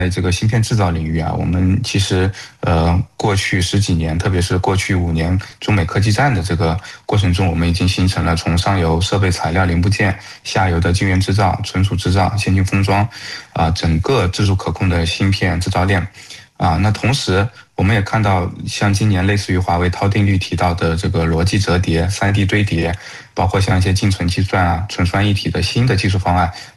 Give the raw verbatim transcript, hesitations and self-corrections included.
在这个芯片制造领域啊，我们其实呃过去十几年，特别是过去五年中美科技战的这个过程中，我们已经形成了从上游设备材料零部件、下游的晶圆制造、存储制造、先进封装，啊、整个自主可控的芯片制造链。啊，那同时我们也看到，像今年类似于华为韬定律提到的这个逻辑折叠、三 D 堆叠，包括像一些静存计算啊、纯双一体的新的技术方案